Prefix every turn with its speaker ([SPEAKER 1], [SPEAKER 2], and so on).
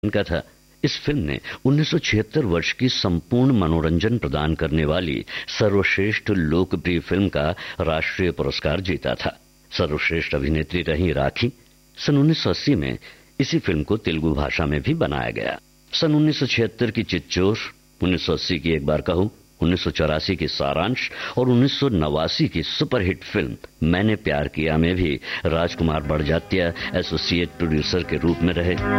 [SPEAKER 1] का था। इस फिल्म ने 1976 वर्ष की संपूर्ण मनोरंजन प्रदान करने वाली सर्वश्रेष्ठ लोकप्रिय फिल्म का राष्ट्रीय पुरस्कार जीता था। सर्वश्रेष्ठ अभिनेत्री रही राखी। सन 1980 में इसी फिल्म को तेलुगु भाषा में भी बनाया गया। सन 1976 की चिच्चोर, 1980 की एक बार कहूं, 1984 की सारांश और 1989 की सुपरहिट फिल्म मैंने प्यार किया में भी राजकुमार बड़जात्या एसोसिएट प्रोड्यूसर के रूप में रहे।